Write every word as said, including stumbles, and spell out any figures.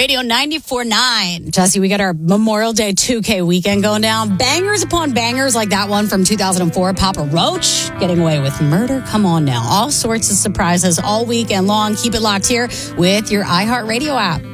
Radio ninety-four point nine. Jesse, we got our Memorial Day two K weekend going down. Bangers upon bangers like that one from two thousand four. Papa Roach getting away with murder. Come on now. All sorts of surprises all weekend long. Keep it locked here with your iHeartRadio app.